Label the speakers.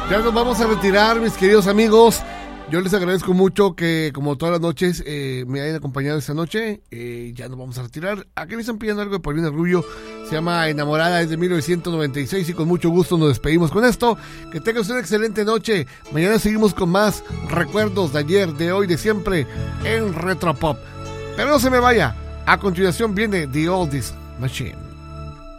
Speaker 1: Ya nos vamos a retirar, mis queridos amigos. Yo les agradezco mucho que, como todas las noches, me hayan acompañado esta noche. Ya nos vamos a retirar. Aquí me están pidiendo algo de Paulina Rubio. Se llama Enamorada, es de 1996 y con mucho gusto nos despedimos con esto. Que tengas una excelente noche. Mañana seguimos con más recuerdos de ayer, de hoy, de siempre en Retropop. Pero no se me vaya. A continuación viene The Oldies Machine.